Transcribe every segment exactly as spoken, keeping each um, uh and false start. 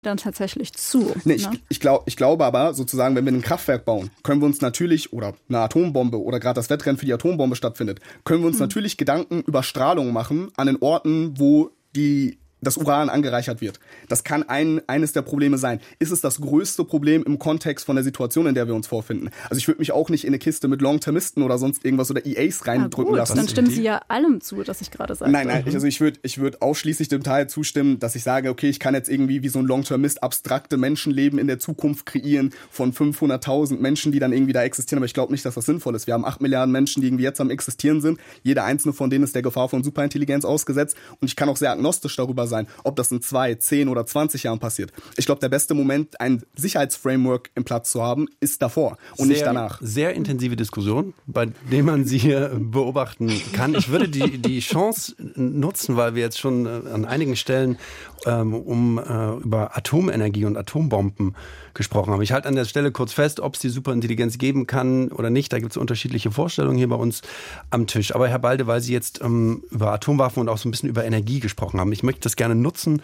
dann tatsächlich zu. Nee, ich, ne? ich, glaub, ich glaube aber, sozusagen, wenn wir ein Kraftwerk bauen, können wir uns natürlich, oder eine Atombombe oder gerade das Wettrennen für die Atombombe stattfindet, können wir uns hm. natürlich Gedanken über Strahlung machen an den Orten, wo die das Uran angereichert wird. Das kann ein, eines der Probleme sein. Ist es das größte Problem im Kontext von der Situation, in der wir uns vorfinden? Also ich würde mich auch nicht in eine Kiste mit Long-Termisten oder sonst irgendwas oder E As reindrücken lassen. Dann stimmen Sie ja allem zu, dass ich gerade sage. Nein, nein, also ich würde ich würd ausschließlich dem Teil zustimmen, dass ich sage, okay, ich kann jetzt irgendwie wie so ein Long-Termist abstrakte Menschenleben in der Zukunft kreieren von fünfhunderttausend Menschen, die dann irgendwie da existieren. Aber ich glaube nicht, dass das sinnvoll ist. Wir haben acht Milliarden Menschen, die irgendwie jetzt am Existieren sind. Jeder einzelne von denen ist der Gefahr von Superintelligenz ausgesetzt. Und ich kann auch sehr agnostisch darüber sein, ob das in zwei, zehn oder zwanzig Jahren passiert. Ich glaube, der beste Moment, ein Sicherheitsframework im Platz zu haben, ist davor und sehr, nicht danach. Sehr intensive Diskussion, bei der man sie hier beobachten kann. Ich würde die, die Chance nutzen, weil wir jetzt schon an einigen Stellen ähm, um äh, über Atomenergie und Atombomben gesprochen haben. Ich halte an der Stelle kurz fest, ob es die Superintelligenz geben kann oder nicht. Da gibt es unterschiedliche Vorstellungen hier bei uns am Tisch. Aber Herr Balde, weil Sie jetzt ähm, über Atomwaffen und auch so ein bisschen über Energie gesprochen haben, ich möchte das gerne nutzen,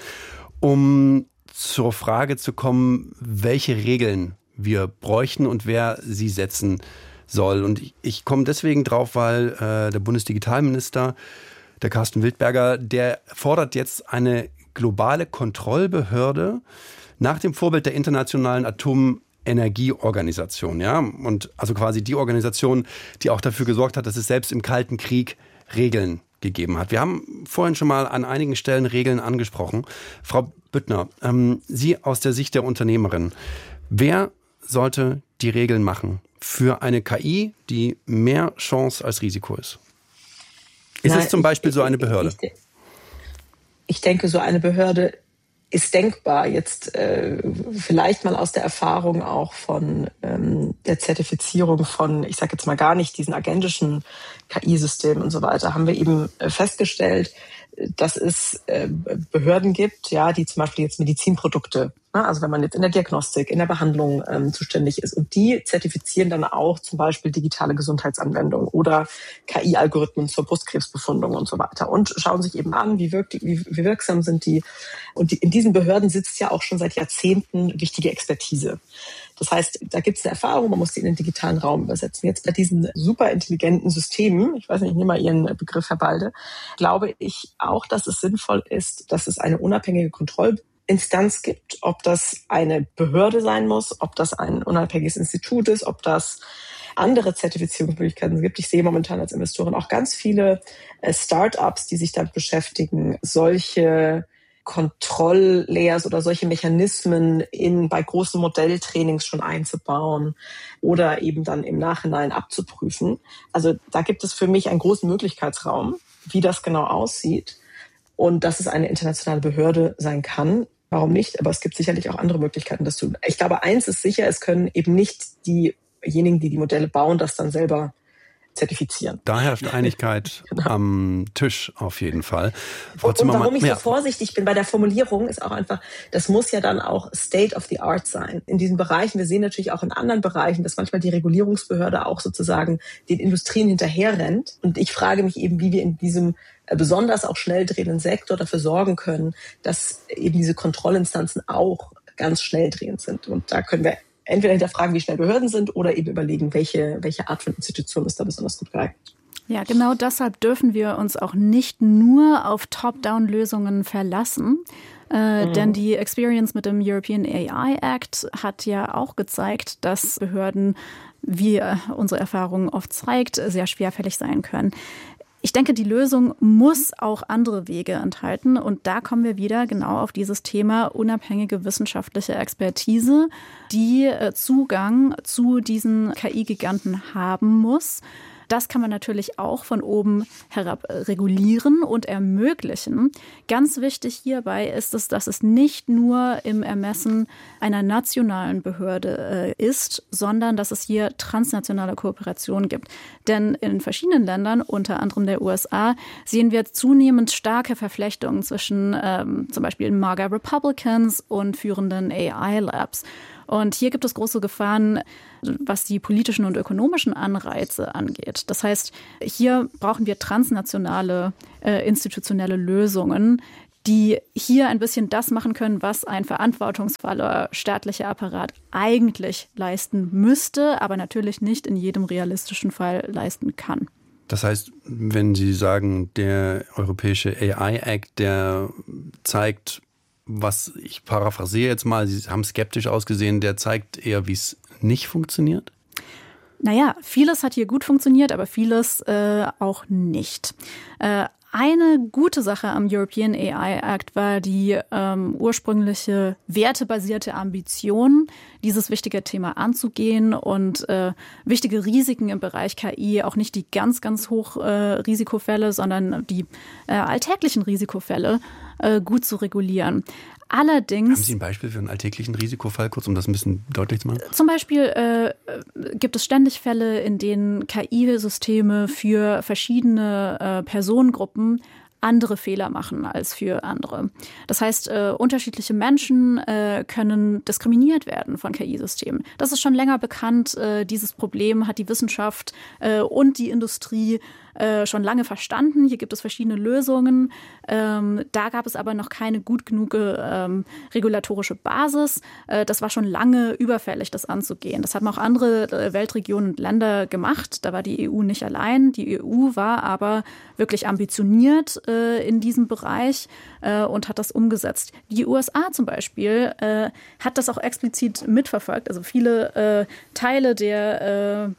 um zur Frage zu kommen, welche Regeln wir bräuchten und wer sie setzen soll. Und ich, ich komme deswegen drauf, weil äh, der Bundesdigitalminister, der Carsten Wildberger, der fordert jetzt eine globale Kontrollbehörde nach dem Vorbild der Internationalen Atomenergieorganisation. Ja? Und also quasi die Organisation, die auch dafür gesorgt hat, dass es selbst im Kalten Krieg Regeln gegeben hat. Wir haben vorhin schon mal an einigen Stellen Regeln angesprochen. Frau Büttner, ähm, Sie aus der Sicht der Unternehmerin, wer sollte die Regeln machen für eine K I, die mehr Chance als Risiko ist? Ist Nein, es zum Beispiel ich, so eine Behörde? Ich, ich, ich denke, so eine Behörde ist denkbar. Jetzt äh, vielleicht mal aus der Erfahrung auch von ähm, der Zertifizierung von, ich sage jetzt mal gar nicht diesen agendischen K I-Systemen und so weiter, haben wir eben äh, festgestellt, dass es äh, Behörden gibt, ja, die zum Beispiel jetzt Medizinprodukte, ne, also wenn man jetzt in der Diagnostik, in der Behandlung ähm, zuständig ist, und die zertifizieren dann auch zum Beispiel digitale Gesundheitsanwendungen oder K I-Algorithmen zur Brustkrebsbefundung und so weiter und schauen sich eben an, wie, wirkt, wie, wie wirksam sind die. Und die, in diesen Behörden sitzt ja auch schon seit Jahrzehnten wichtige Expertise. Das heißt, da gibt es eine Erfahrung, man muss die in den digitalen Raum übersetzen. Jetzt bei diesen super intelligenten Systemen, ich weiß nicht, ich nehme mal Ihren Begriff, Herr Balde, glaube ich auch, dass es sinnvoll ist, dass es eine unabhängige Kontrollinstanz gibt, ob das eine Behörde sein muss, ob das ein unabhängiges Institut ist, ob das andere Zertifizierungsmöglichkeiten gibt. Ich sehe momentan als Investorin auch ganz viele Start-ups, die sich damit beschäftigen, solche Kontrolllayers oder solche Mechanismen in bei großen Modelltrainings schon einzubauen oder eben dann im Nachhinein abzuprüfen. Also da gibt es für mich einen großen Möglichkeitsraum, wie das genau aussieht und dass es eine internationale Behörde sein kann. Warum nicht? Aber es gibt sicherlich auch andere Möglichkeiten, das zu tun. Ich glaube, eins ist sicher, es können eben nicht diejenigen, die die Modelle bauen, das dann selber zertifizieren. Da herrscht Einigkeit genau. am Tisch auf jeden Fall. Frau und, und warum ich so vorsichtig bin bei der Formulierung ist auch einfach, das muss ja dann auch State of the Art sein. In diesen Bereichen, wir sehen natürlich auch in anderen Bereichen, dass manchmal die Regulierungsbehörde auch sozusagen den Industrien hinterherrennt. Und ich frage mich eben, wie wir in diesem besonders auch schnell drehenden Sektor dafür sorgen können, dass eben diese Kontrollinstanzen auch ganz schnell drehend sind. Und da können wir entweder hinterfragen, wie schnell Behörden sind oder eben überlegen, welche, welche Art von Institution ist da besonders gut geeignet. Ja, genau deshalb dürfen wir uns auch nicht nur auf Top-Down-Lösungen verlassen. Äh, mhm. Denn die Experience mit dem European A I Act hat ja auch gezeigt, dass Behörden, wie unsere Erfahrung oft zeigt, sehr schwerfällig sein können. Ich denke, die Lösung muss auch andere Wege enthalten. Und da kommen wir wieder genau auf dieses Thema unabhängige wissenschaftliche Expertise, die Zugang zu diesen K I-Giganten haben muss. Das kann man natürlich auch von oben herab regulieren und ermöglichen. Ganz wichtig hierbei ist es, dass es nicht nur im Ermessen einer nationalen Behörde äh, ist, sondern dass es hier transnationale Kooperation gibt. Denn in verschiedenen Ländern, unter anderem der U S A, sehen wir zunehmend starke Verflechtungen zwischen ähm, zum Beispiel MAGA Republicans und führenden A I-Labs. Und hier gibt es große Gefahren, was die politischen und ökonomischen Anreize angeht. Das heißt, hier brauchen wir transnationale äh, institutionelle Lösungen, die hier ein bisschen das machen können, was ein verantwortungsvoller staatlicher Apparat eigentlich leisten müsste, aber natürlich nicht in jedem realistischen Fall leisten kann. Das heißt, wenn Sie sagen, der europäische A I-Act, der zeigt, was ich paraphrasiere jetzt mal, Sie haben skeptisch ausgesehen, der zeigt eher, wie es nicht funktioniert? Naja, vieles hat hier gut funktioniert, aber vieles äh, auch nicht. Äh, Eine gute Sache am European A I Act war die ähm, ursprüngliche wertebasierte Ambition, dieses wichtige Thema anzugehen und äh, wichtige Risiken im Bereich K I, auch nicht die ganz, ganz hoch äh, Risikofälle, sondern die äh, alltäglichen Risikofälle äh, gut zu regulieren. Allerdings. Haben Sie ein Beispiel für einen alltäglichen Risikofall, kurz, um das ein bisschen deutlich zu machen? Zum Beispiel äh, gibt es ständig Fälle, in denen K I-Systeme für verschiedene äh, Personengruppen andere Fehler machen als für andere. Das heißt, äh, unterschiedliche Menschen äh, können diskriminiert werden von K I-Systemen. Das ist schon länger bekannt. Äh, dieses Problem hat die Wissenschaft äh, und die Industrie äh, schon lange verstanden. Hier gibt es verschiedene Lösungen. Ähm, da gab es aber noch keine gut genug ähm, regulatorische Basis. Äh, das war schon lange überfällig, das anzugehen. Das haben auch andere äh, Weltregionen und Länder gemacht. Da war die E U nicht allein. Die E U war aber wirklich ambitioniert äh, in diesem Bereich äh, und hat das umgesetzt. Die U S A zum Beispiel äh, hat das auch explizit mitverfolgt. Also viele äh, Teile der äh,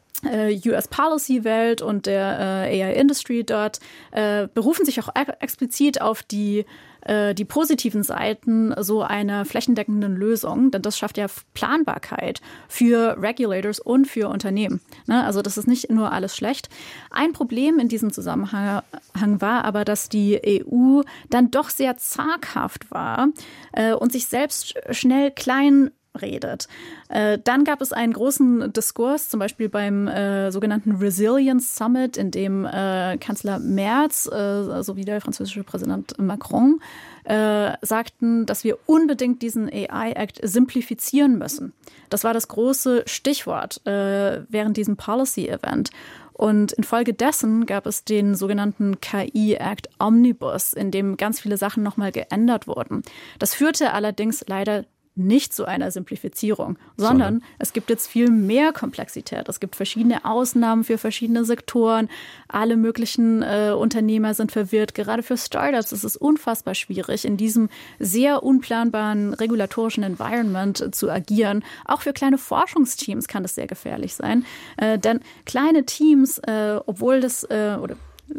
U S-Policy-Welt und der äh, A I-Industry dort äh, berufen sich auch explizit auf die, äh, die positiven Seiten so einer flächendeckenden Lösung, denn das schafft ja Planbarkeit für Regulators und für Unternehmen. Ne? Also das ist nicht nur alles schlecht. Ein Problem in diesem Zusammenhang war aber, dass die E U dann doch sehr zaghaft war äh, und sich selbst schnell klein redet. Äh, dann gab es einen großen Diskurs, zum Beispiel beim äh, sogenannten Resilience Summit, in dem äh, Kanzler Merz äh, sowie der französische Präsident Macron äh, sagten, dass wir unbedingt diesen A I-Act simplifizieren müssen. Das war das große Stichwort äh, während diesem Policy-Event. Und infolgedessen gab es den sogenannten K I-Act Omnibus, in dem ganz viele Sachen nochmal geändert wurden. Das führte allerdings leider nicht zu einer Simplifizierung, sondern, sondern es gibt jetzt viel mehr Komplexität. Es gibt verschiedene Ausnahmen für verschiedene Sektoren. Alle möglichen äh, Unternehmer sind verwirrt. Gerade für Startups ist es unfassbar schwierig, in diesem sehr unplanbaren regulatorischen Environment zu agieren. Auch für kleine Forschungsteams kann das sehr gefährlich sein. Äh, denn kleine Teams, äh, obwohl das äh, oder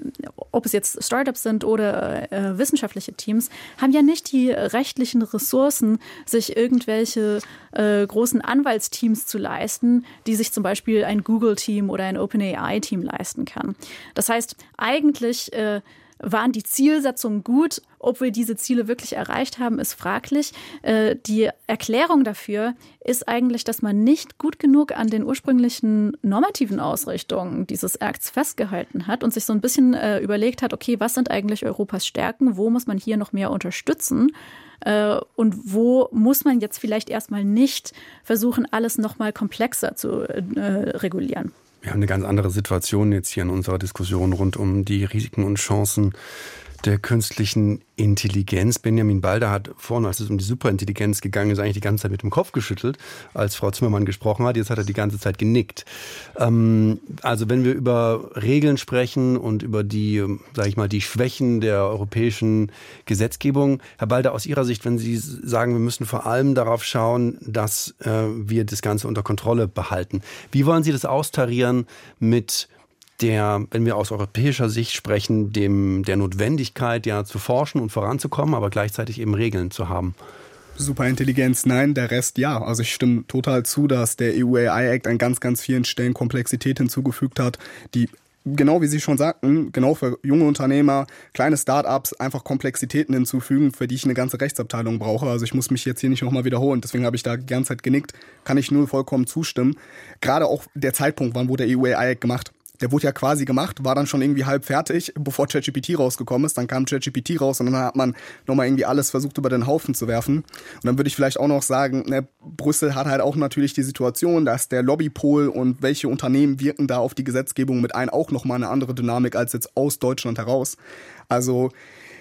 ob es jetzt Startups sind oder äh, wissenschaftliche Teams, haben ja nicht die rechtlichen Ressourcen, sich irgendwelche äh, großen Anwaltsteams zu leisten, die sich zum Beispiel ein Google-Team oder ein OpenAI-Team leisten kann. Das heißt, eigentlich äh, waren die Zielsetzungen gut. Ob wir diese Ziele wirklich erreicht haben, ist fraglich. Äh, die Erklärung dafür ist eigentlich, dass man nicht gut genug an den ursprünglichen normativen Ausrichtungen dieses Acts festgehalten hat und sich so ein bisschen äh, überlegt hat, okay, was sind eigentlich Europas Stärken? Wo muss man hier noch mehr unterstützen? Äh, und wo muss man jetzt vielleicht erstmal nicht versuchen, alles noch mal komplexer zu äh, regulieren? Wir haben eine ganz andere Situation jetzt hier in unserer Diskussion rund um die Risiken und Chancen der künstlichen Intelligenz. Benjamin Balder hat vorhin, als es um die Superintelligenz gegangen ist, eigentlich die ganze Zeit mit dem Kopf geschüttelt, als Frau Zimmermann gesprochen hat. Jetzt hat er die ganze Zeit genickt. Ähm, also wenn wir über Regeln sprechen und über die, sage ich mal, die Schwächen der europäischen Gesetzgebung, Herr Balder, aus Ihrer Sicht, wenn Sie sagen, wir müssen vor allem darauf schauen, dass äh, wir das Ganze unter Kontrolle behalten. Wie wollen Sie das austarieren mit der, wenn wir aus europäischer Sicht sprechen, dem, der Notwendigkeit, ja, zu forschen und voranzukommen, aber gleichzeitig eben Regeln zu haben? Superintelligenz, nein, der Rest ja. Also ich stimme total zu, dass der E U A I Act an ganz, ganz vielen Stellen Komplexität hinzugefügt hat, die, genau wie Sie schon sagten, genau für junge Unternehmer, kleine Start-ups einfach Komplexitäten hinzufügen, für die ich eine ganze Rechtsabteilung brauche. Also ich muss mich jetzt hier nicht nochmal wiederholen. Deswegen habe ich da die ganze Zeit genickt. Kann ich nur vollkommen zustimmen. Gerade auch der Zeitpunkt, wann wurde der E U A I Act gemacht? Der wurde ja quasi gemacht, war dann schon irgendwie halb fertig, bevor ChatGPT rausgekommen ist. Dann kam ChatGPT raus und dann hat man nochmal irgendwie alles versucht, über den Haufen zu werfen. Und dann würde ich vielleicht auch noch sagen, ne, Brüssel hat halt auch natürlich die Situation, dass der Lobbypol und welche Unternehmen wirken da auf die Gesetzgebung mit ein auch nochmal eine andere Dynamik als jetzt aus Deutschland heraus. Also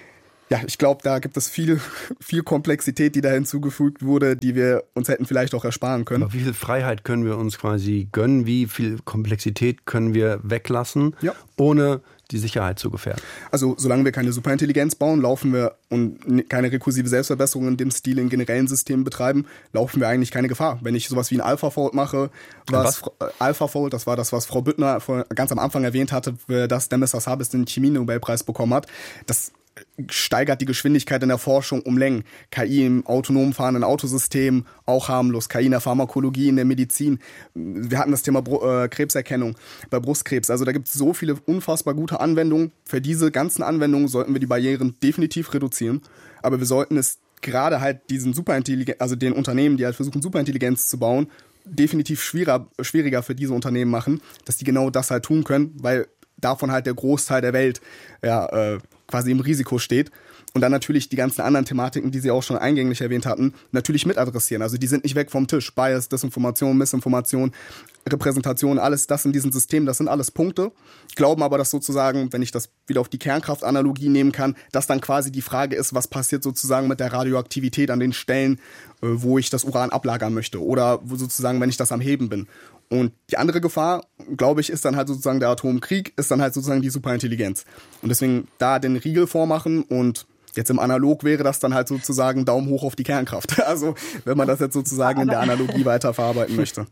Ja, ich glaube, da gibt es viel, viel Komplexität, die da hinzugefügt wurde, die wir uns hätten vielleicht auch ersparen können. Aber wie viel Freiheit können wir uns quasi gönnen? Wie viel Komplexität können wir weglassen, ja. ohne die Sicherheit zu gefährden? Also solange wir keine Superintelligenz bauen, laufen wir und keine rekursive Selbstverbesserung in dem Stil in generellen Systemen betreiben, laufen wir eigentlich keine Gefahr. Wenn ich sowas wie ein AlphaFold mache, was, was? AlphaFold, das war das, was Frau Büttner ganz am Anfang erwähnt hatte, dass Demis Hassabis den Chemie-Nobelpreis bekommen hat, das steigert die Geschwindigkeit in der Forschung um Längen. K I im autonom fahrenden Autosystem, auch harmlos. K I in der Pharmakologie, in der Medizin. Wir hatten das Thema Br- äh, Krebserkennung bei Brustkrebs. Also da gibt es so viele unfassbar gute Anwendungen. Für diese ganzen Anwendungen sollten wir die Barrieren definitiv reduzieren. Aber wir sollten es gerade halt diesen Superintelligenz, also den Unternehmen, die halt versuchen, Superintelligenz zu bauen, definitiv schwieriger, schwieriger für diese Unternehmen machen, dass die genau das halt tun können, weil davon halt der Großteil der Welt ja, äh, quasi im Risiko steht. Und dann natürlich die ganzen anderen Thematiken, die Sie auch schon eingänglich erwähnt hatten, natürlich mit adressieren. Also die sind nicht weg vom Tisch. Bias, Desinformation, Missinformation, Repräsentation, alles das in diesem System, das sind alles Punkte. Glauben aber, dass sozusagen, wenn ich das wieder auf die Kernkraftanalogie nehmen kann, dass dann quasi die Frage ist, was passiert sozusagen mit der Radioaktivität an den Stellen, wo ich das Uran ablagern möchte oder wo sozusagen, wenn ich das am Heben bin. Und die andere Gefahr, glaube ich, ist dann halt sozusagen der Atomkrieg, ist dann halt sozusagen die Superintelligenz. Und deswegen da den Riegel vormachen und jetzt im Analog wäre das dann halt sozusagen Daumen hoch auf die Kernkraft. Also wenn man das jetzt sozusagen in der Analogie weiter verarbeiten möchte.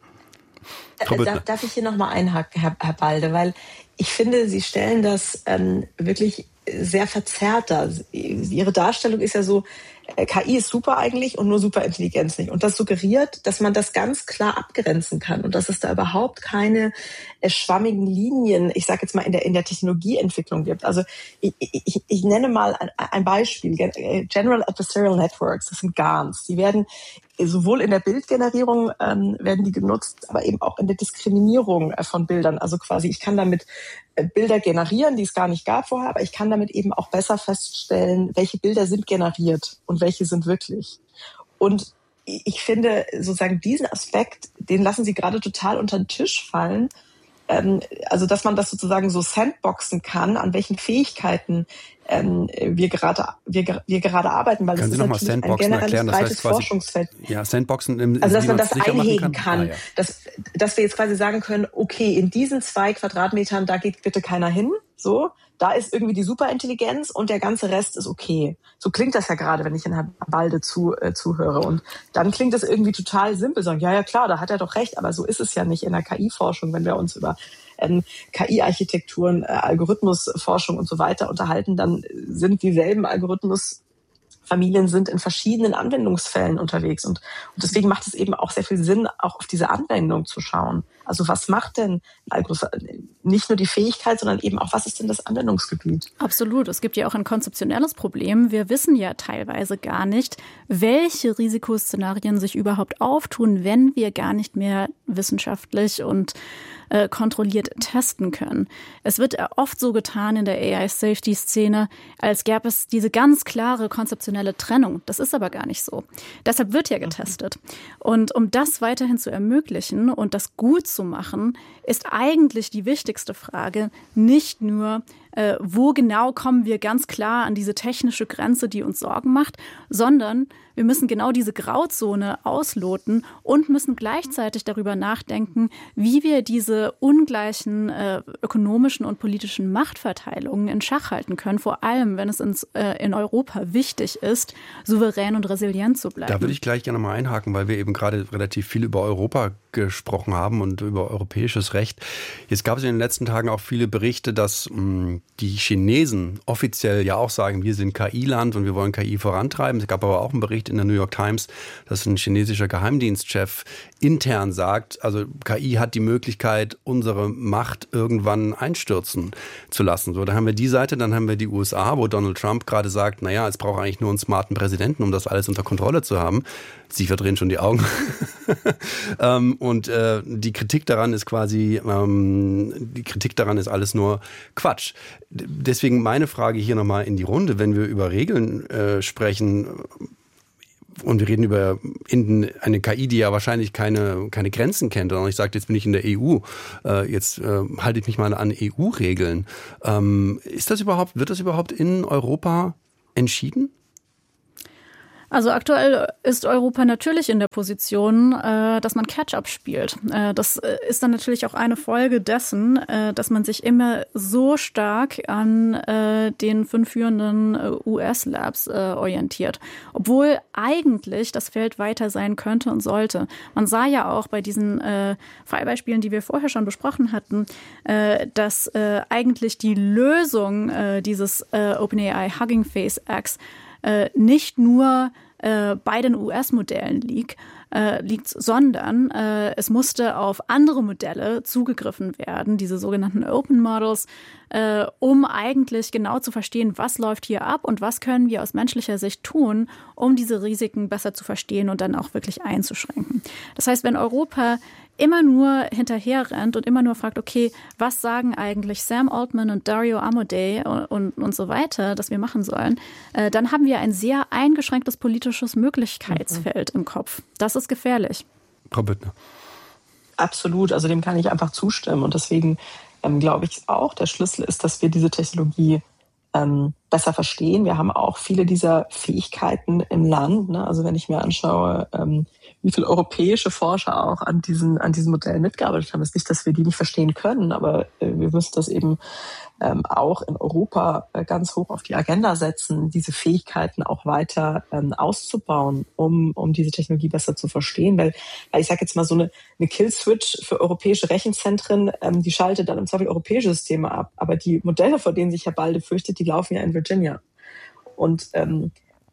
Darf, darf ich hier nochmal einhaken, Herr, Herr Balde, weil ich finde, Sie stellen das ähm, wirklich sehr verzerrt dar. Ihre Darstellung ist ja so, K I ist super eigentlich und nur Superintelligenz nicht. Und das suggeriert, dass man das ganz klar abgrenzen kann und dass es da überhaupt keine äh, schwammigen Linien, ich sage jetzt mal, in der, in der Technologieentwicklung gibt. Also ich, ich, ich nenne mal ein, ein Beispiel. General Adversarial Networks, das sind G A Ns. Die werden sowohl in der Bildgenerierung ähm, werden die genutzt, aber eben auch in der Diskriminierung äh, von Bildern. Also quasi, ich kann damit äh, Bilder generieren, die es gar nicht gab vorher, aber ich kann damit eben auch besser feststellen, welche Bilder sind generiert und welche sind wirklich. Und ich finde sozusagen diesen Aspekt, den lassen Sie gerade total unter den Tisch fallen. Ähm, also dass man das sozusagen so sandboxen kann, an welchen Fähigkeiten ähm, wir gerade wir, wir gerade arbeiten, weil Können das Sie ist noch natürlich mal ein generelles erklären, das breites heißt quasi, Forschungsfeld. Ja, Sandboxen im, also dass man das einhegen kann, kann, ah, ja. dass, dass wir jetzt quasi sagen können, okay, in diesen zwei Quadratmetern, da geht bitte keiner hin, so, da ist irgendwie die Superintelligenz und der ganze Rest ist okay. So klingt das ja gerade, wenn ich in Herrn Balde zu, äh, zuhöre. Und dann klingt das irgendwie total simpel, sagen, ja, ja klar, da hat er doch recht, aber so ist es ja nicht in der K I-Forschung, wenn wir uns über ähm, K I-Architekturen, äh, Algorithmusforschung und so weiter unterhalten, dann sind dieselben Algorithmusfamilien sind in verschiedenen Anwendungsfällen unterwegs. Und, und deswegen macht es eben auch sehr viel Sinn, auch auf diese Anwendung zu schauen. Also was macht denn ein Algorithmus? Nicht nur die Fähigkeit, sondern eben auch, was ist denn das Anwendungsgebiet? Absolut. Es gibt ja auch ein konzeptionelles Problem. Wir wissen ja teilweise gar nicht, welche Risikoszenarien sich überhaupt auftun, wenn wir gar nicht mehr wissenschaftlich und äh, kontrolliert testen können. Es wird oft so getan in der A I-Safety-Szene, als gäbe es diese ganz klare konzeptionelle Trennung. Das ist aber gar nicht so. Deshalb wird ja getestet. Und um das weiterhin zu ermöglichen und das gut zu machen, ist eigentlich die wichtigste Frage nicht nur, äh, wo genau kommen wir ganz klar an diese technische Grenze, die uns Sorgen macht, sondern wir müssen genau diese Grauzone ausloten und müssen gleichzeitig darüber nachdenken, wie wir diese ungleichen äh, ökonomischen und politischen Machtverteilungen in Schach halten können, vor allem wenn es uns, äh, in Europa wichtig ist, souverän und resilient zu bleiben. Da würde ich gleich gerne mal einhaken, weil wir eben gerade relativ viel über Europa gesprochen haben und über europäisches Recht. Jetzt gab es in den letzten Tagen auch viele Berichte, dass mh, die Chinesen offiziell ja auch sagen, wir sind K I-Land und wir wollen K I vorantreiben. Es gab aber auch einen Bericht in der New York Times, dass ein chinesischer Geheimdienstchef intern sagt, also K I hat die Möglichkeit, unsere Macht irgendwann einstürzen zu lassen. So, da haben wir die Seite, dann haben wir die U S A, wo Donald Trump gerade sagt, naja, es braucht eigentlich nur einen smarten Präsidenten, um das alles unter Kontrolle zu haben. Sie verdrehen schon die Augen. ähm, und äh, die Kritik daran ist quasi, ähm, die Kritik daran ist alles nur Quatsch. Deswegen meine Frage hier nochmal in die Runde, wenn wir über Regeln äh, sprechen, und wir reden über eine K I, die ja wahrscheinlich keine, keine Grenzen kennt. Und ich sage, jetzt bin ich in der E U, äh, jetzt äh, halte ich mich mal an E U-Regeln. Ähm, ist das überhaupt, wird das überhaupt in Europa entschieden? Also aktuell ist Europa natürlich in der Position, äh, dass man Catch-up spielt. Äh, das ist dann natürlich auch eine Folge dessen, äh, dass man sich immer so stark an äh, den fünf führenden äh, U S-Labs äh, orientiert. Obwohl eigentlich das Feld weiter sein könnte und sollte. Man sah ja auch bei diesen äh, Fallbeispielen, die wir vorher schon besprochen hatten, äh, dass äh, eigentlich die Lösung äh, dieses äh, OpenAI Hugging Face X Äh, nicht nur äh, bei den U S-Modellen liegt, äh, liegt, sondern äh, es musste auf andere Modelle zugegriffen werden, diese sogenannten Open Models, äh, um eigentlich genau zu verstehen, was läuft hier ab und was können wir aus menschlicher Sicht tun, um diese Risiken besser zu verstehen und dann auch wirklich einzuschränken. Das heißt, wenn Europa immer nur hinterher rennt und immer nur fragt, okay, was sagen eigentlich Sam Altman und Dario Amodei und, und, und so weiter, dass wir machen sollen, äh, dann haben wir ein sehr eingeschränktes politisches Möglichkeitsfeld mhm. im Kopf. Das ist gefährlich. Frau Büttner. Absolut, also dem kann ich einfach zustimmen. Und deswegen ähm, glaube ich auch, der Schlüssel ist, dass wir diese Technologie ähm, besser verstehen. Wir haben auch viele dieser Fähigkeiten im Land. Ne? Also wenn ich mir anschaue, ähm, wie viele europäische Forscher auch an diesen, an diesen Modellen mitgearbeitet haben. Es ist nicht, dass wir die nicht verstehen können, aber äh, wir müssen das eben ähm, auch in Europa äh, ganz hoch auf die Agenda setzen, diese Fähigkeiten auch weiter ähm, auszubauen, um, um diese Technologie besser zu verstehen. Weil, weil ich sage jetzt mal, so eine, eine Kill-Switch für europäische Rechenzentren, ähm, die schaltet dann im Zweifel europäische Systeme ab. Aber die Modelle, vor denen sich Herr Balde fürchtet, die laufen ja in Virginia. Und ähm,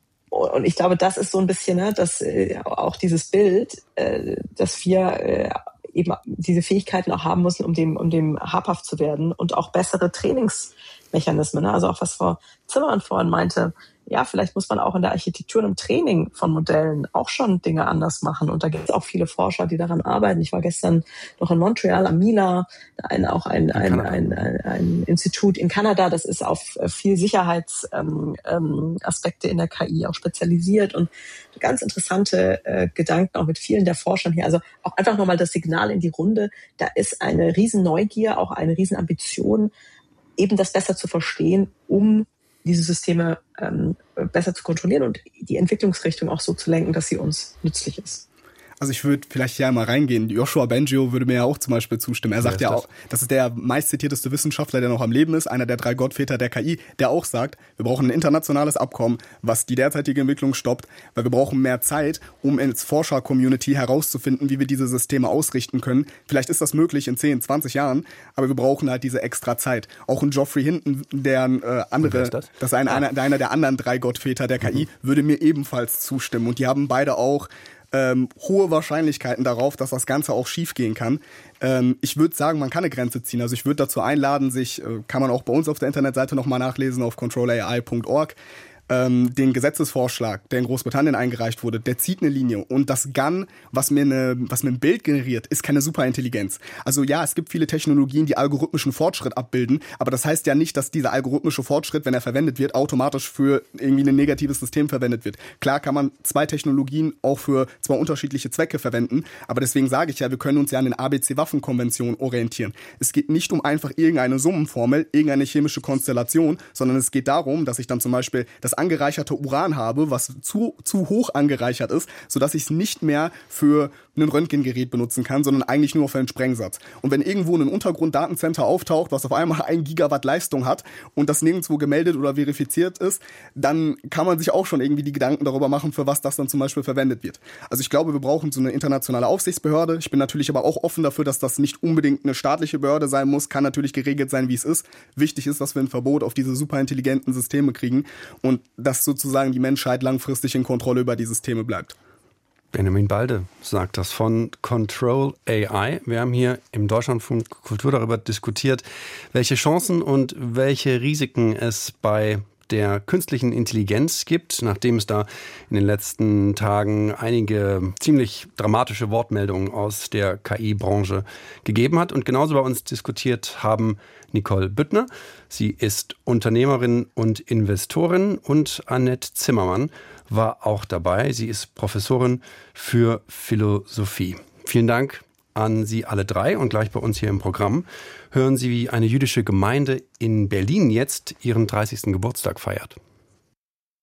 Und ich glaube, das ist so ein bisschen, ne, dass äh, auch dieses Bild, äh, dass wir äh, eben diese Fähigkeiten auch haben müssen, um dem, um dem habhaft zu werden und auch bessere Trainingsmechanismen. Ne? Also auch was Frau Zimmermann vorhin meinte, ja, vielleicht muss man auch in der Architektur und im Training von Modellen auch schon Dinge anders machen. Und da gibt es auch viele Forscher, die daran arbeiten. Ich war gestern noch in Montreal am Mila, ein, auch ein, ein, ein, ein, ein Institut in Kanada, das ist auf viel Sicherheitsaspekte ähm, in der K I auch spezialisiert und ganz interessante äh, Gedanken auch mit vielen der Forschern hier. Also auch einfach nochmal das Signal in die Runde. Da ist eine riesen Neugier, auch eine riesen Ambition, eben das besser zu verstehen, um diese Systeme ähm, besser zu kontrollieren und die Entwicklungsrichtung auch so zu lenken, dass sie uns nützlich ist. Also ich würde vielleicht hier einmal reingehen. Joshua Bengio würde mir ja auch zum Beispiel zustimmen. Er sagt ja auch, das ist der meistzitierteste Wissenschaftler, der noch am Leben ist, einer der drei Gottväter der K I, der auch sagt, wir brauchen ein internationales Abkommen, was die derzeitige Entwicklung stoppt, weil wir brauchen mehr Zeit, um als Forscher-Community herauszufinden, wie wir diese Systeme ausrichten können. Vielleicht ist das möglich in zehn, zwanzig Jahren, aber wir brauchen halt diese extra Zeit. Auch ein Geoffrey Hinton, der äh, andere, ist das? das ist ein, einer, einer der anderen drei Gottväter der K I, mhm. würde mir ebenfalls zustimmen. Und die haben beide auch Ähm, hohe Wahrscheinlichkeiten darauf, dass das Ganze auch schief gehen kann. Ähm, ich würde sagen, man kann eine Grenze ziehen. Also ich würde dazu einladen, sich, äh, kann man auch bei uns auf der Internetseite nochmal nachlesen, auf control A I punkt org. Ähm, den Gesetzesvorschlag, der in Großbritannien eingereicht wurde, der zieht eine Linie. Und das G A N, was mir, eine, was mir ein Bild generiert, ist keine Superintelligenz. Also ja, es gibt viele Technologien, die algorithmischen Fortschritt abbilden, aber das heißt ja nicht, dass dieser algorithmische Fortschritt, wenn er verwendet wird, automatisch für irgendwie ein negatives System verwendet wird. Klar kann man zwei Technologien auch für zwei unterschiedliche Zwecke verwenden, aber deswegen sage ich ja, wir können uns ja an den A B C-Waffenkonventionen orientieren. Es geht nicht um einfach irgendeine Summenformel, irgendeine chemische Konstellation, sondern es geht darum, dass ich dann zum Beispiel das angereicherte Uran habe, was zu, zu hoch angereichert ist, sodass ich es nicht mehr für ein Röntgengerät benutzen kann, sondern eigentlich nur für einen Sprengsatz. Und wenn irgendwo ein Untergrunddatencenter auftaucht, was auf einmal ein Gigawatt Leistung hat und das nirgendwo gemeldet oder verifiziert ist, dann kann man sich auch schon irgendwie die Gedanken darüber machen, für was das dann zum Beispiel verwendet wird. Also ich glaube, wir brauchen so eine internationale Aufsichtsbehörde. Ich bin natürlich aber auch offen dafür, dass das nicht unbedingt eine staatliche Behörde sein muss, kann natürlich geregelt sein, wie es ist. Wichtig ist, dass wir ein Verbot auf diese superintelligenten Systeme kriegen und dass sozusagen die Menschheit langfristig in Kontrolle über die Systeme bleibt. Benjamin Balde sagt das von Control A I. Wir haben hier im Deutschlandfunk Kultur darüber diskutiert, welche Chancen und welche Risiken es bei der künstlichen Intelligenz gibt, nachdem es da in den letzten Tagen einige ziemlich dramatische Wortmeldungen aus der K I-Branche gegeben hat. Und genauso bei uns diskutiert haben Nicole Büttner, sie ist Unternehmerin und Investorin, und Annette Zimmermann war auch dabei. Sie ist Professorin für Philosophie. Vielen Dank an Sie alle drei, und gleich bei uns hier im Programm hören Sie, wie eine jüdische Gemeinde in Berlin jetzt ihren dreißigsten Geburtstag feiert.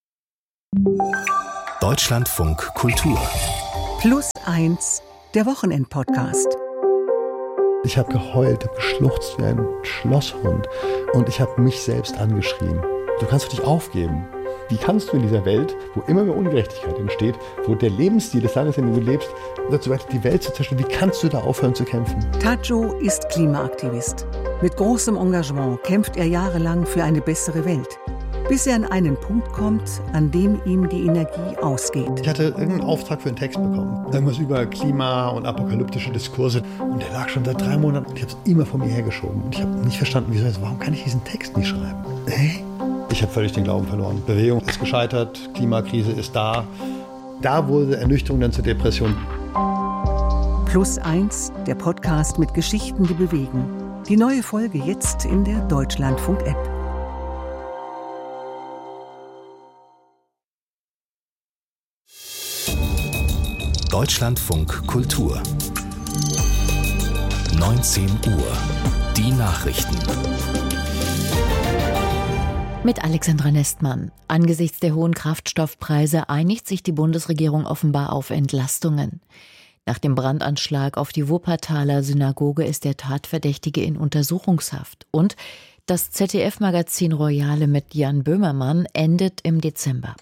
Deutschlandfunk Kultur. Plus eins, der Wochenend-Podcast. Ich habe geheult, habe geschluchzt wie ein Schlosshund und ich habe mich selbst angeschrien. Du kannst doch nicht aufgeben. Wie kannst du in dieser Welt, wo immer mehr Ungerechtigkeit entsteht, wo der Lebensstil des Landes, in dem du lebst, dazu weiter die Welt zu zerstören, wie kannst du da aufhören zu kämpfen? Tajo ist Klimaaktivist. Mit großem Engagement kämpft er jahrelang für eine bessere Welt. Bis er an einen Punkt kommt, an dem ihm die Energie ausgeht. Ich hatte irgendeinen Auftrag für einen Text bekommen. Irgendwas über Klima und apokalyptische Diskurse. Und der lag schon seit drei Monaten und ich habe es immer vor mir hergeschoben. Und ich habe nicht verstanden, wieso jetzt, warum kann ich diesen Text nicht schreiben? Hä? Ich habe völlig den Glauben verloren. Bewegung ist gescheitert, Klimakrise ist da. Da wurde Ernüchterung dann zur Depression. Plus eins, der Podcast mit Geschichten, die bewegen. Die neue Folge jetzt in der Deutschlandfunk-App. Deutschlandfunk Kultur. neunzehn Uhr. Die Nachrichten. Mit Alexandra Nestmann. Angesichts der hohen Kraftstoffpreise einigt sich die Bundesregierung offenbar auf Entlastungen. Nach dem Brandanschlag auf die Wuppertaler Synagoge ist der Tatverdächtige in Untersuchungshaft. Und das Z D F-Magazin Royale mit Jan Böhmermann endet im Dezember.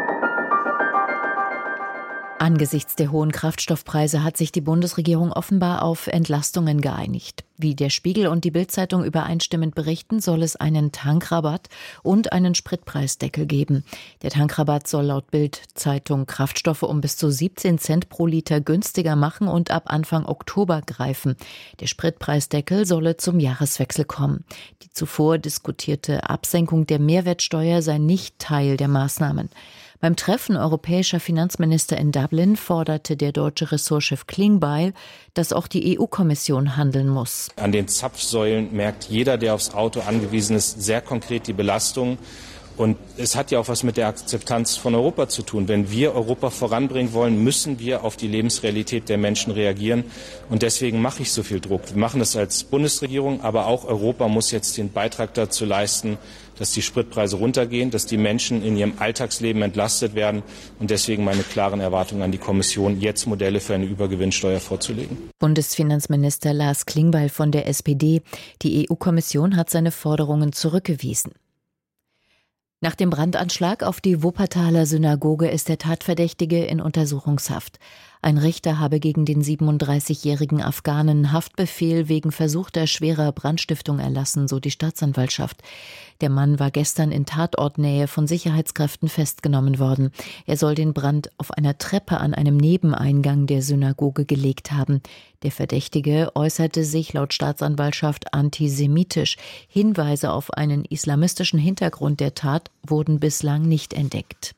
Angesichts der hohen Kraftstoffpreise hat sich die Bundesregierung offenbar auf Entlastungen geeinigt. Wie der Spiegel und die Bild-Zeitung übereinstimmend berichten, soll es einen Tankrabatt und einen Spritpreisdeckel geben. Der Tankrabatt soll laut Bild-Zeitung Kraftstoffe um bis zu siebzehn Cent pro Liter günstiger machen und ab Anfang Oktober greifen. Der Spritpreisdeckel solle zum Jahreswechsel kommen. Die zuvor diskutierte Absenkung der Mehrwertsteuer sei nicht Teil der Maßnahmen. Beim Treffen europäischer Finanzminister in Dublin forderte der deutsche Ressortchef Klingbeil, dass auch die E U-Kommission handeln muss. An den Zapfsäulen merkt jeder, der aufs Auto angewiesen ist, sehr konkret die Belastung. Und es hat ja auch was mit der Akzeptanz von Europa zu tun. Wenn wir Europa voranbringen wollen, müssen wir auf die Lebensrealität der Menschen reagieren. Und deswegen mache ich so viel Druck. Wir machen das als Bundesregierung, aber auch Europa muss jetzt den Beitrag dazu leisten, dass die Spritpreise runtergehen, dass die Menschen in ihrem Alltagsleben entlastet werden. Und deswegen meine klaren Erwartungen an die Kommission, jetzt Modelle für eine Übergewinnsteuer vorzulegen. Bundesfinanzminister Lars Klingbeil von der S P D. Die E U-Kommission hat seine Forderungen zurückgewiesen. Nach dem Brandanschlag auf die Wuppertaler Synagoge ist der Tatverdächtige in Untersuchungshaft. Ein Richter habe gegen den siebenunddreißigjährigen Afghanen Haftbefehl wegen versuchter schwerer Brandstiftung erlassen, so die Staatsanwaltschaft. Der Mann war gestern in Tatortnähe von Sicherheitskräften festgenommen worden. Er soll den Brand auf einer Treppe an einem Nebeneingang der Synagoge gelegt haben. Der Verdächtige äußerte sich laut Staatsanwaltschaft antisemitisch. Hinweise auf einen islamistischen Hintergrund der Tat wurden bislang nicht entdeckt.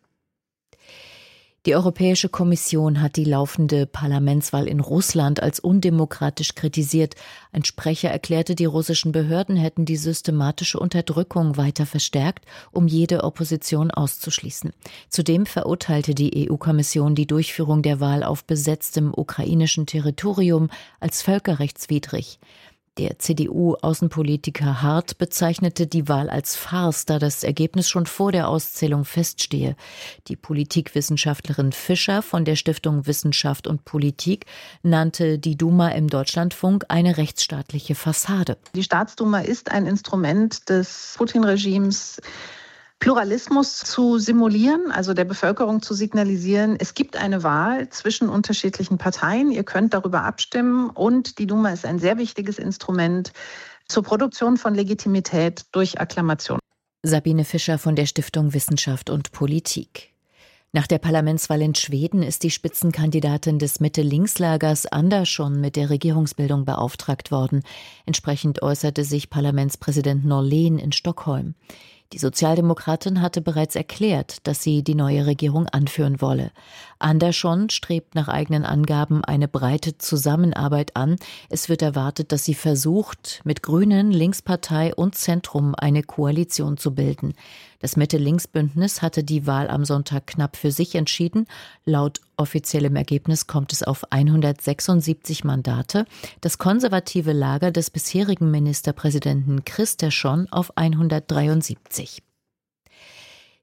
Die Europäische Kommission hat die laufende Parlamentswahl in Russland als undemokratisch kritisiert. Ein Sprecher erklärte, die russischen Behörden hätten die systematische Unterdrückung weiter verstärkt, um jede Opposition auszuschließen. Zudem verurteilte die E U-Kommission die Durchführung der Wahl auf besetztem ukrainischen Territorium als völkerrechtswidrig. Der C D U-Außenpolitiker Hart bezeichnete die Wahl als Farce, da das Ergebnis schon vor der Auszählung feststehe. Die Politikwissenschaftlerin Fischer von der Stiftung Wissenschaft und Politik nannte die Duma im Deutschlandfunk eine rechtsstaatliche Fassade. Die Staatsduma ist ein Instrument des Putin-Regimes, Pluralismus zu simulieren, also der Bevölkerung zu signalisieren, es gibt eine Wahl zwischen unterschiedlichen Parteien, ihr könnt darüber abstimmen und die Duma ist ein sehr wichtiges Instrument zur Produktion von Legitimität durch Akklamation. Sabine Fischer von der Stiftung Wissenschaft und Politik. Nach der Parlamentswahl in Schweden ist die Spitzenkandidatin des Mitte-Links-Lagers Andersson mit der Regierungsbildung beauftragt worden. Entsprechend äußerte sich Parlamentspräsident Norlén in Stockholm. Die Sozialdemokratin hatte bereits erklärt, dass sie die neue Regierung anführen wolle. Andersson strebt nach eigenen Angaben eine breite Zusammenarbeit an. Es wird erwartet, dass sie versucht, mit Grünen, Linkspartei und Zentrum eine Koalition zu bilden. Das Mitte-Links-Bündnis hatte die Wahl am Sonntag knapp für sich entschieden. Laut offiziellem Ergebnis kommt es auf hundertsechsundsiebzig Mandate. Das konservative Lager des bisherigen Ministerpräsidenten Kristersson auf hundertdreiundsiebzig.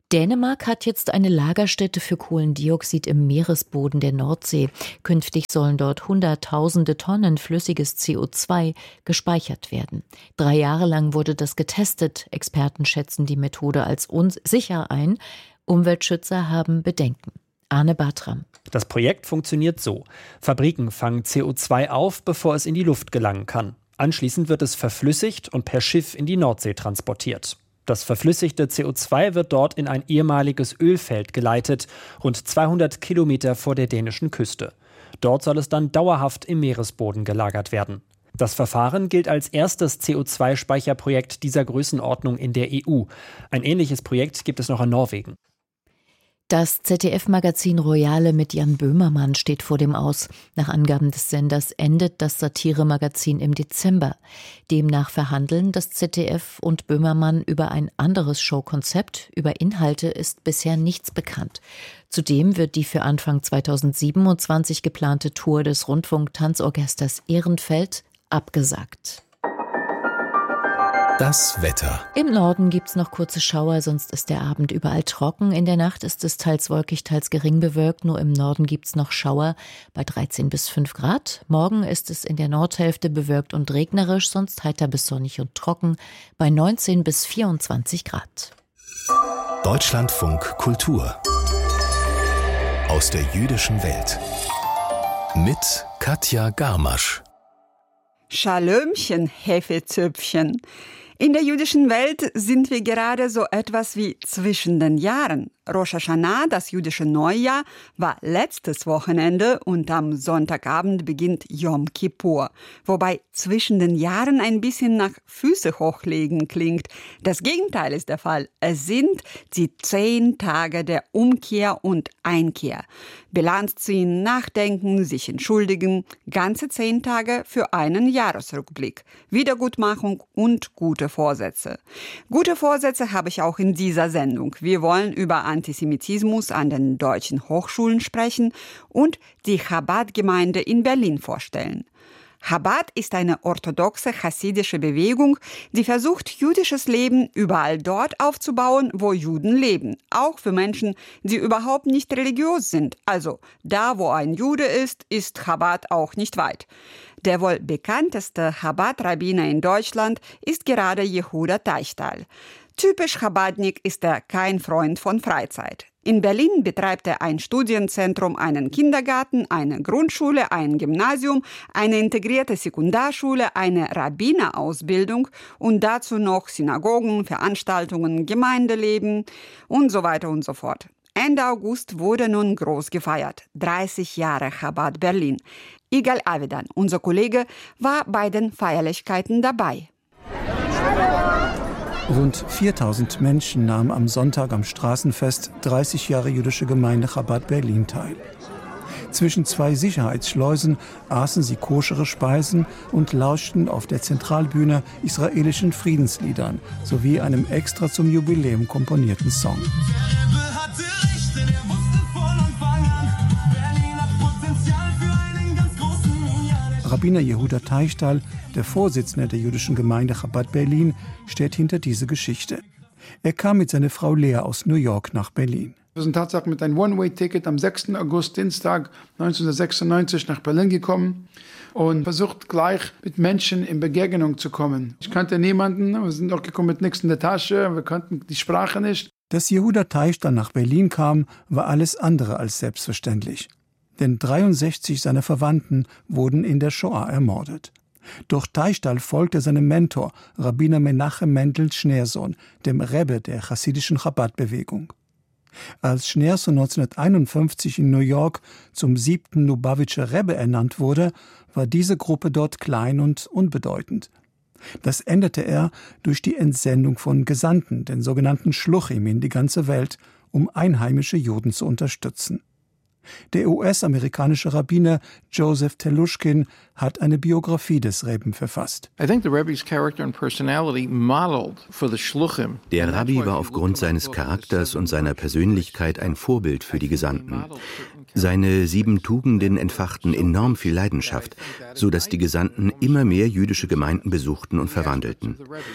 Dänemark hat jetzt eine Lagerstätte für Kohlendioxid im Meeresboden der Nordsee. Künftig sollen dort Hunderttausende Tonnen flüssiges C O zwei gespeichert werden. Drei Jahre lang wurde das getestet. Experten schätzen die Methode als unsicher ein. Umweltschützer haben Bedenken. Arne Bartram. Das Projekt funktioniert so. Fabriken fangen C O zwei auf, bevor es in die Luft gelangen kann. Anschließend wird es verflüssigt und per Schiff in die Nordsee transportiert. Das verflüssigte C O zwei wird dort in ein ehemaliges Ölfeld geleitet, rund zweihundert Kilometer vor der dänischen Küste. Dort soll es dann dauerhaft im Meeresboden gelagert werden. Das Verfahren gilt als erstes C O zwei Speicherprojekt dieser Größenordnung in der E U. Ein ähnliches Projekt gibt es noch in Norwegen. Das Z D F-Magazin Royale mit Jan Böhmermann steht vor dem Aus. Nach Angaben des Senders endet das Satiremagazin im Dezember. Demnach verhandeln das Z D F und Böhmermann über ein anderes Showkonzept. Über Inhalte ist bisher nichts bekannt. Zudem wird die für Anfang zweitausendsiebenundzwanzig geplante Tour des Rundfunk-Tanzorchesters Ehrenfeld abgesagt. Das Wetter. Im Norden gibt's noch kurze Schauer, sonst ist der Abend überall trocken. In der Nacht ist es teils wolkig, teils gering bewölkt. Nur im Norden gibt's noch Schauer bei dreizehn bis fünf Grad. Morgen ist es in der Nordhälfte bewölkt und regnerisch, sonst heiter bis sonnig und trocken bei neunzehn bis vierundzwanzig Grad. Deutschlandfunk Kultur. Aus der jüdischen Welt. Mit Katja Garmasch. Schalömchen, Hefezöpfchen. In der jüdischen Welt sind wir gerade so etwas wie zwischen den Jahren. Rosh Hashanah, das jüdische Neujahr, war letztes Wochenende und am Sonntagabend beginnt Yom Kippur. Wobei zwischen den Jahren ein bisschen nach Füße hochlegen klingt. Das Gegenteil ist der Fall. Es sind die zehn Tage der Umkehr und Einkehr. Bilanz ziehen, nachdenken, sich entschuldigen. Ganze zehn Tage für einen Jahresrückblick. Wiedergutmachung und gute Vorsätze. Gute Vorsätze habe ich auch in dieser Sendung. Wir wollen über Antisemitismus an den deutschen Hochschulen sprechen und die Chabad-Gemeinde in Berlin vorstellen. Chabad ist eine orthodoxe chassidische Bewegung, die versucht, jüdisches Leben überall dort aufzubauen, wo Juden leben. Auch für Menschen, die überhaupt nicht religiös sind. Also da, wo ein Jude ist, ist Chabad auch nicht weit. Der wohl bekannteste Chabad-Rabbiner in Deutschland ist gerade Yehuda Teichtal. Typisch Chabadnik ist er kein Freund von Freizeit. In Berlin betreibt er ein Studienzentrum, einen Kindergarten, eine Grundschule, ein Gymnasium, eine integrierte Sekundarschule, eine Rabbinerausbildung und dazu noch Synagogen, Veranstaltungen, Gemeindeleben und so weiter und so fort. Ende August wurde nun groß gefeiert. dreißig Jahre Chabad Berlin. Igal Avidan, unser Kollege, war bei den Feierlichkeiten dabei. Rund viertausend Menschen nahmen am Sonntag am Straßenfest dreißig Jahre jüdische Gemeinde Chabad Berlin teil. Zwischen zwei Sicherheitsschleusen aßen sie koschere Speisen und lauschten auf der Zentralbühne israelischen Friedensliedern sowie einem extra zum Jubiläum komponierten Song. Rabbiner Yehuda Teichtal, der Vorsitzende der jüdischen Gemeinde Chabad Berlin, steht hinter diese Geschichte. Er kam mit seiner Frau Lea aus New York nach Berlin. Wir sind tatsächlich mit einem One-Way-Ticket am sechsten August, Dienstag neunzehnhundertsechsundneunzig nach Berlin gekommen und versucht gleich mit Menschen in Begegnung zu kommen. Ich kannte niemanden, wir sind auch gekommen mit nichts in der Tasche, wir kannten die Sprache nicht. Dass Yehuda Teichtal nach Berlin kam, war alles andere als selbstverständlich. Denn dreiundsechzig seiner Verwandten wurden in der Shoah ermordet. Doch Teichtal folgte seinem Mentor, Rabbiner Menachem Mendel Schneersohn, dem Rebbe der chassidischen Chabad-Bewegung. Als Schneersohn neunzehnhunderteinundfünfzig in New York zum siebten Lubavitcher Rebbe ernannt wurde, war diese Gruppe dort klein und unbedeutend. Das änderte er durch die Entsendung von Gesandten, den sogenannten Schluchim, in die ganze Welt, um einheimische Juden zu unterstützen. Der U S-amerikanische Rabbiner Joseph Telushkin hat eine Biografie des Rebben verfasst. Der Rabbi war aufgrund seines Charakters und seiner Persönlichkeit ein Vorbild für die Gesandten. Seine sieben Tugenden entfachten enorm viel Leidenschaft, so dass die Gesandten immer mehr jüdische Gemeinden besuchten und verwandelten.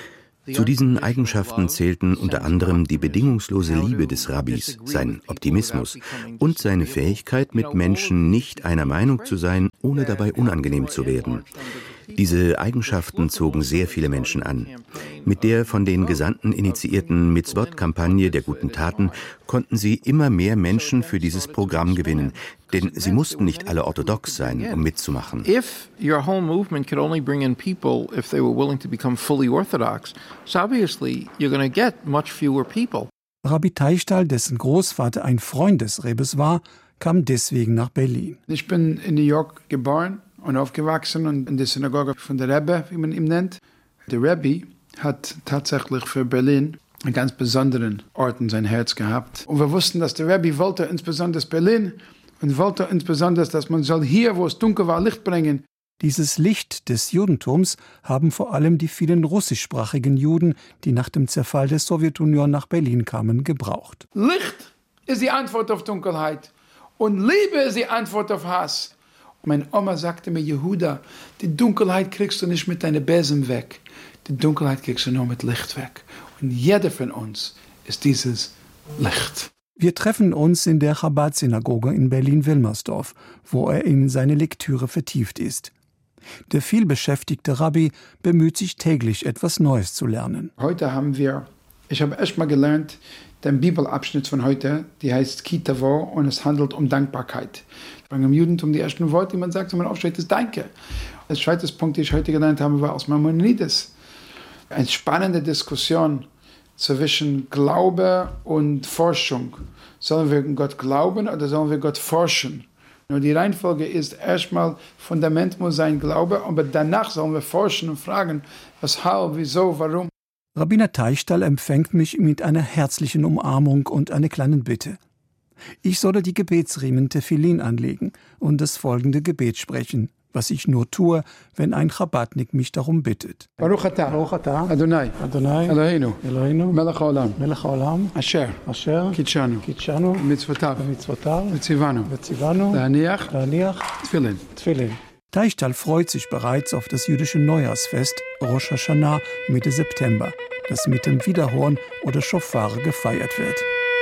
Zu diesen Eigenschaften zählten unter anderem die bedingungslose Liebe des Rabbis, sein Optimismus und seine Fähigkeit, mit Menschen nicht einer Meinung zu sein, ohne dabei unangenehm zu werden. Diese Eigenschaften zogen sehr viele Menschen an. Mit der von den Gesandten initiierten Mitzvot-Kampagne der guten Taten konnten sie immer mehr Menschen für dieses Programm gewinnen, denn sie mussten nicht alle orthodox sein, um mitzumachen. If your whole movement could only bring in people if they were willing to become fully orthodox, so obviously you're going to get much fewer people. Rabbi Teichtal, dessen Großvater ein Freund des Rebbes war, kam deswegen nach Berlin. Ich bin in New York geboren und aufgewachsen und in der Synagoge von der Rebbe, wie man ihn nennt. Der Rebbe hat tatsächlich für Berlin einen ganz besonderen Ort in sein Herz gehabt. Und wir wussten, dass der Rebbe wollte insbesondere Berlin und wollte insbesondere, dass man soll hier, wo es dunkel war, Licht bringen. Dieses Licht des Judentums haben vor allem die vielen russischsprachigen Juden, die nach dem Zerfall der Sowjetunion nach Berlin kamen, gebraucht. Licht ist die Antwort auf Dunkelheit und Liebe ist die Antwort auf Hass. Meine Oma sagte mir, Jehuda, die Dunkelheit kriegst du nicht mit deinem Besen weg. Die Dunkelheit kriegst du nur mit Licht weg. Und jeder von uns ist dieses Licht. Wir treffen uns in der Chabad-Synagoge in Berlin-Wilmersdorf, wo er in seine Lektüre vertieft ist. Der vielbeschäftigte Rabbi bemüht sich täglich, etwas Neues zu lernen. Heute haben wir, ich habe erst mal gelernt, den Bibelabschnitt von heute, die heißt Ki Tavo und es handelt um Dankbarkeit. Im Judentum die ersten Worte, die man sagt, wenn man aufsteht, ist Danke. Der zweite Punkt, den ich heute gelernt habe, war aus Maimonides. Eine spannende Diskussion zwischen Glaube und Forschung. Sollen wir Gott glauben oder sollen wir Gott forschen? Nur die Reihenfolge ist erstmal, Fundament muss sein Glaube, aber danach sollen wir forschen und fragen, weshalb, wieso, warum. Rabbiner Teichtal empfängt mich mit einer herzlichen Umarmung und einer kleinen Bitte. Ich solle die Gebetsriemen Tefillin anlegen und das folgende Gebet sprechen, was ich nur tue, wenn ein Chabadnik mich darum bittet. Baruch atah, Baruch atah, Adonai, Adonai, Eloheinu, Eloheinu, Melech haolam, Melech haolam, Asher, Asher, Kitshanu, Kitshanu, Mitzvotav, Mitzvotav, V'tzivanu, V'tzivanu, La'aniach, La'aniach, Tfilin, Tfilin. Teichtal freut sich bereits auf das jüdische Neujahrsfest Rosh Hashanah Mitte September, das mit dem Widerhorn oder Schofar gefeiert wird.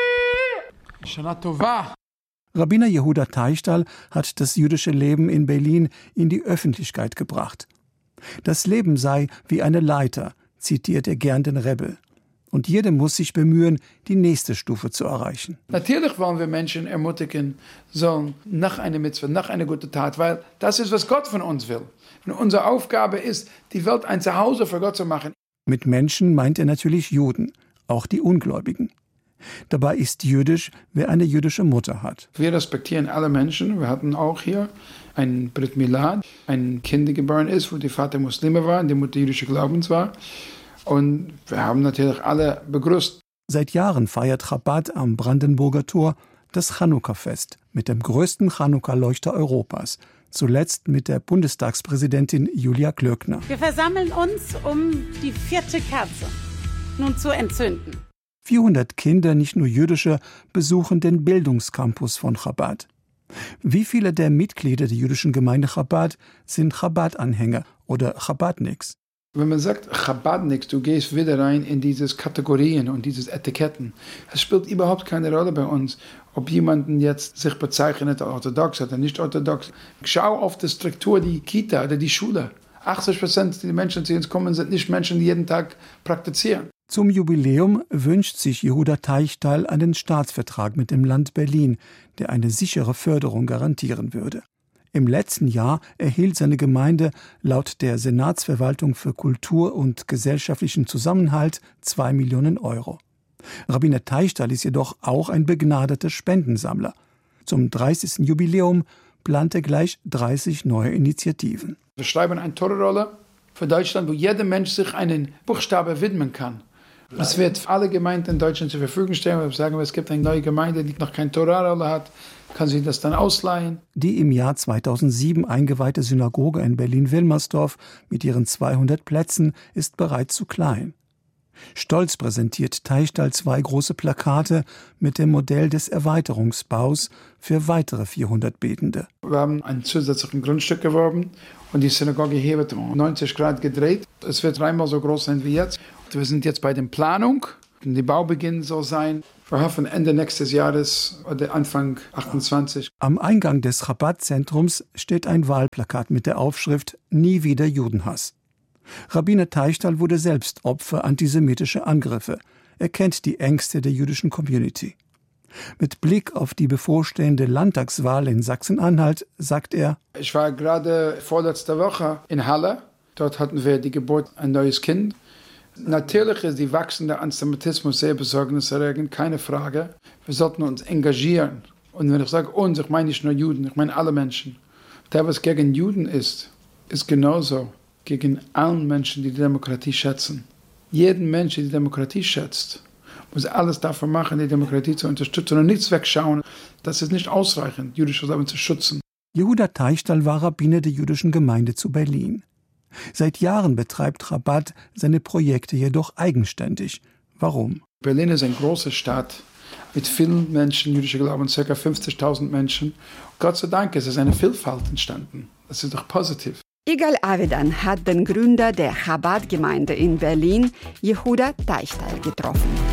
Shana Tova. Rabbiner Yehuda Teichtal hat das jüdische Leben in Berlin in die Öffentlichkeit gebracht. Das Leben sei wie eine Leiter, zitiert er gern den Rebbe. Und jeder muss sich bemühen, die nächste Stufe zu erreichen. Natürlich wollen wir Menschen ermutigen sollen, nach einer Mitzvah, nach einer guten Tat, weil das ist, was Gott von uns will. Und unsere Aufgabe ist, die Welt ein Zuhause für Gott zu machen. Mit Menschen meint er natürlich Juden, auch die Ungläubigen. Dabei ist jüdisch, wer eine jüdische Mutter hat. Wir respektieren alle Menschen. Wir hatten auch hier ein Brit Milad, ein Kind, das geboren ist, wo der Vater Muslime war und die Mutter jüdische Glaubens war. Und wir haben natürlich alle begrüßt. Seit Jahren feiert Chabad am Brandenburger Tor das Chanukka-Fest mit dem größten Chanukka-Leuchter Europas. Zuletzt mit der Bundestagspräsidentin Julia Klöckner. Wir versammeln uns, um die vierte Kerze nun zu entzünden. vierhundert Kinder, nicht nur jüdische, besuchen den Bildungscampus von Chabad. Wie viele der Mitglieder der jüdischen Gemeinde Chabad sind Chabad-Anhänger oder Chabadniks? Wenn man sagt Chabadniks, du gehst wieder rein in diese Kategorien und diese Etiketten. Es spielt überhaupt keine Rolle bei uns, ob jemanden jetzt sich bezeichnet orthodox oder nicht orthodox. Schau auf die Struktur, die Kita oder die Schule. achtzig Prozent der Menschen, die uns kommen, sind nicht Menschen, die jeden Tag praktizieren. Zum Jubiläum wünscht sich Yehuda Teichtal einen Staatsvertrag mit dem Land Berlin, der eine sichere Förderung garantieren würde. Im letzten Jahr erhielt seine Gemeinde laut der Senatsverwaltung für Kultur und gesellschaftlichen Zusammenhalt zwei Millionen Euro. Rabbiner Teichtal ist jedoch auch ein begnadeter Spendensammler. Zum dreißigsten Jubiläum plant er gleich dreißig neue Initiativen. Wir schreiben eine Torahrolle für Deutschland, wo jeder Mensch sich einen Buchstabe widmen kann. Es wird alle Gemeinden in Deutschland zur Verfügung stellen. Wir sagen, es gibt eine neue Gemeinde, die noch keine Torahrolle hat, kann sie das dann ausleihen. Die im Jahr zweitausendsieben eingeweihte Synagoge in Berlin-Wilmersdorf mit ihren zweihundert Plätzen ist bereits zu klein. Stolz präsentiert Teichtal zwei große Plakate mit dem Modell des Erweiterungsbaus für weitere vierhundert Betende. Wir haben ein zusätzliches Grundstück geworben und die Synagoge hier wird um neunzig Grad gedreht. Es wird dreimal so groß sein wie jetzt. Wir sind jetzt bei der Planung. Der Baubeginn soll sein. Wir hoffen Ende nächstes Jahres oder Anfang achtundzwanzig. Am Eingang des Chabad-Zentrums steht ein Wahlplakat mit der Aufschrift »Nie wieder Judenhass«. Rabbiner Teichtal wurde selbst Opfer antisemitischer Angriffe. Er kennt die Ängste der jüdischen Community. Mit Blick auf die bevorstehende Landtagswahl in Sachsen-Anhalt sagt er: Ich war gerade vorletzte Woche in Halle. Dort hatten wir die Geburt ein neues Kind. Natürlich ist die wachsende Antisemitismus sehr besorgniserregend, keine Frage. Wir sollten uns engagieren. Und wenn ich sage uns, ich meine nicht nur Juden, ich meine alle Menschen. Der, was gegen Juden ist, ist genauso gegen allen Menschen, die die Demokratie schätzen. Jeden Mensch, der die Demokratie schätzt, muss alles dafür machen, die Demokratie zu unterstützen und nichts wegschauen. Das ist nicht ausreichend, jüdische Leben zu schützen. Yehuda Teichtal war Rabbiner der jüdischen Gemeinde zu Berlin. Seit Jahren betreibt Chabad seine Projekte jedoch eigenständig. Warum? Berlin ist eine große Stadt mit vielen Menschen, jüdischer Glauben, ca. fünfzigtausend Menschen. Gott sei Dank ist es eine Vielfalt entstanden. Das ist doch positiv. Igal Avidan hat den Gründer der Chabad-Gemeinde in Berlin, Yehuda Teichtal, getroffen.